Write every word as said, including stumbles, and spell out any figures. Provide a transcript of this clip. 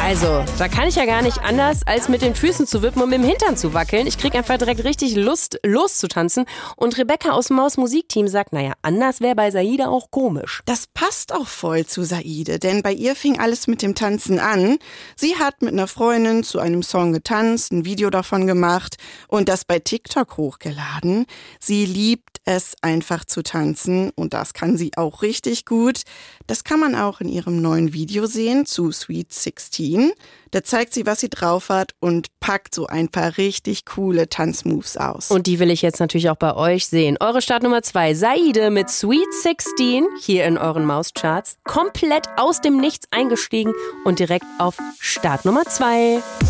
Also, da kann ich ja gar nicht anders, als mit den Füßen zu wippen und mit dem Hintern zu wackeln. Ich krieg einfach direkt richtig Lust, loszutanzen. Und Rebecca aus dem Maus Musikteam sagt, naja, anders wäre bei Saide auch komisch. Das passt auch voll zu Saide, denn bei ihr fing alles mit dem Tanzen an. Sie hat mit einer Freundin zu einem Song getanzt, ein Video davon gemacht und das bei TikTok hochgeladen. Sie liebt es einfach zu tanzen und das kann sie auch richtig gut. Das kann man auch in ihrem neuen Video sehen zu Sweet sixteen. Da zeigt sie, was sie drauf hat und packt so ein paar richtig coole Tanzmoves aus. Und die will ich jetzt natürlich auch bei euch sehen. Eure Startnummer zwei, Saide mit Sweet sixteen, hier in euren Mauscharts. Komplett aus dem Nichts eingestiegen und direkt auf Startnummer zwei.